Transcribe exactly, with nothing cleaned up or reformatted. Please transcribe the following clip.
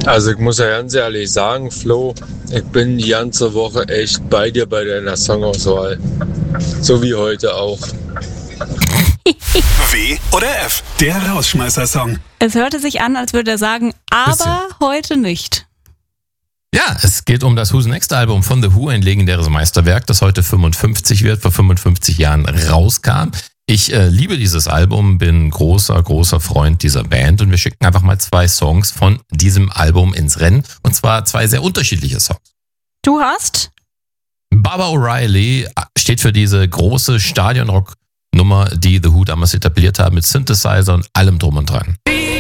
Also ich muss ja ganz ehrlich sagen, Flo, ich bin die ganze Woche echt bei dir bei deiner Songauswahl. So wie heute auch. W oder F, der Rausschmeißer-Song. Es hörte sich an, als würde er sagen, aber Bisschen. heute nicht. Ja, es geht um das Who's Next Album von The Who, ein legendäres Meisterwerk, das heute fünfundfünfzig wird, vor fünfundfünfzig Jahren rauskam. Ich äh, liebe dieses Album, bin großer, großer Freund dieser Band und wir schicken einfach mal zwei Songs von diesem Album ins Rennen. Und zwar zwei sehr unterschiedliche Songs. Du hast? Baba O'Reilly steht für diese große Stadionrock-Nummer, die The Who damals etabliert haben, mit Synthesizer und allem drum und dran.